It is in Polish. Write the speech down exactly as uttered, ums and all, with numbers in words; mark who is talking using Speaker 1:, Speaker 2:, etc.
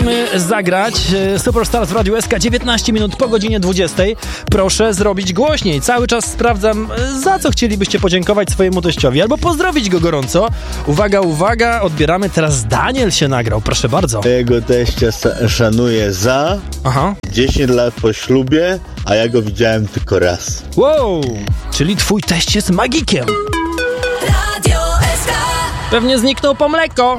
Speaker 1: musimy zagrać. Superstars w Radiu S K, dziewiętnaście minut po godzinie dwudziestej. Proszę zrobić głośniej. Cały czas sprawdzam, za co chcielibyście podziękować swojemu teściowi albo pozdrowić go gorąco. Uwaga, uwaga, odbieramy. Teraz Daniel się nagrał, proszę bardzo.
Speaker 2: Jego teścia szanuję za
Speaker 1: Aha.
Speaker 2: dziesięć lat po ślubie, a ja go widziałem tylko raz.
Speaker 1: Wow, czyli twój teść jest magikiem.
Speaker 3: Radio S K.
Speaker 1: Pewnie zniknął po mleko.